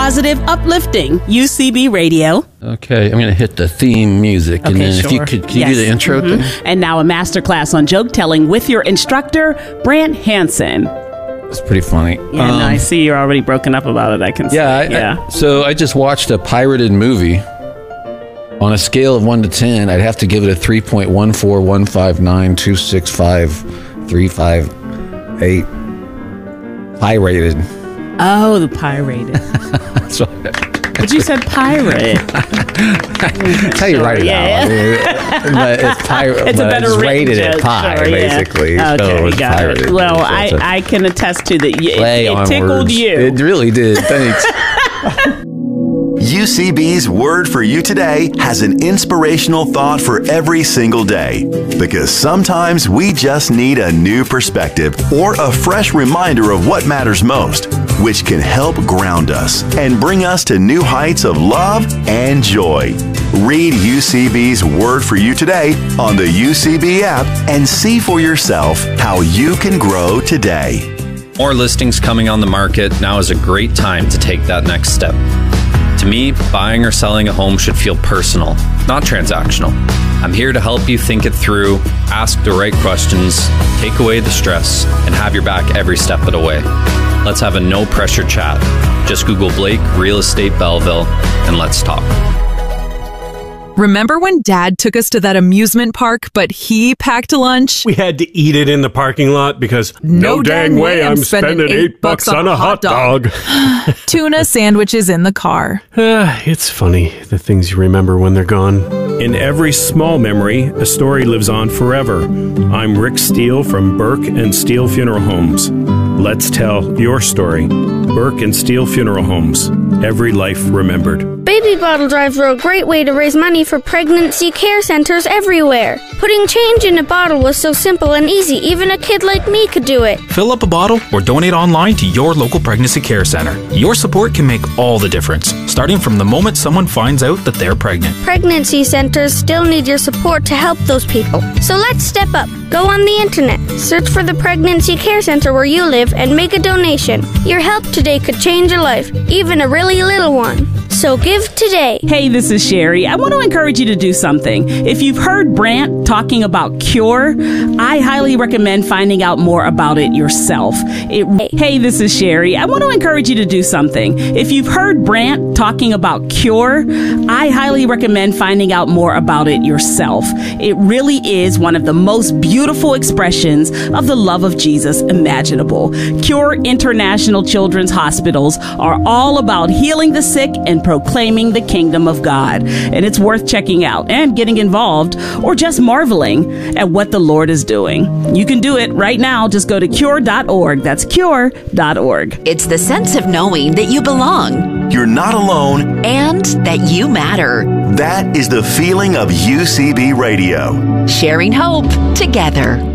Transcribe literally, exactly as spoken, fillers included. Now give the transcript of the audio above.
positive, uplifting U C B Radio. Okay, I'm going to hit the theme music. And Okay, then sure. if you could, can you Yes. do the intro Mhm. thing? And now a masterclass on joke telling with your instructor, Brant Hansen. It's pretty funny. Yeah, Um, and I see you're already broken up about it. I can see. Yeah, I, yeah. I, so I just watched a pirated movie. On a scale of one to ten, I'd have to give it a three point one four one five nine two six five three five eight. Pirated. Oh, the pirated. So, But you said pirate. That's how you write it Yeah. out. I mean, but it's pirate. It's a but better it's written rated at joke, pi, sure, yeah. basically. Okay, so it's got pirated. it. Well, So I, it's a I can attest to that. It, play it on tickled words. you. It really did. Thanks. U C B's Word for You Today has an inspirational thought for every single day. Because sometimes we just need a new perspective or a fresh reminder of what matters most, which can help ground us and bring us to new heights of love and joy. Read U C B's Word for You Today on the U C B app and see for yourself how you can grow today. More listings coming on the market. Now is a great time to take that next step. To me, buying or selling a home should feel personal, not transactional. I'm here to help you think it through, ask the right questions, take away the stress, and have your back every step of the way. Let's have a no pressure chat. Just Google Blake Real Estate Belleville and let's talk. Remember when Dad took us to that amusement park, but he packed a lunch? We had to eat it in the parking lot because no, no dang way I'm spending eight bucks on a hot dog. Tuna sandwiches in the car. Uh, it's funny, the things you remember when they're gone. In every small memory, a story lives on forever. I'm Rick Steele from Burke and Steele Funeral Homes. Let's tell your story. Burke and Steele Funeral Homes. Every life remembered. Baby bottle drives are a great way to raise money for pregnancy care centers everywhere. Putting change in a bottle was so simple and easy, even a kid like me could do it. Fill up a bottle or donate online to your local pregnancy care center. Your support can make all the difference, starting from the moment someone finds out that they're pregnant. Pregnancy centers still need your support to help those people. So let's step up. Go on the internet, search for the pregnancy care center where you live, and make a donation. Your help today could change a life, even a really little one. So give today. Hey, this is Sherry. I want to encourage you to do something. If you've heard Brant talking about Cure, I highly recommend finding out more about it yourself. It, hey, this is Sherry. I want to encourage you to do something. If you've heard Brant talking about Cure, I highly recommend finding out more about it yourself. It really is one of the most beautiful expressions of the love of Jesus imaginable. Cure International Children's Hospitals are all about healing the sick and proclaiming the kingdom of God. And it's worth checking out and getting involved or just marveling at what the Lord is doing. You can do it right now. Just go to cure dot org. That's cure dot org. It's the sense of knowing that you belong. You're not alone. And that you matter. That is the feeling of U C B Radio. Sharing hope together.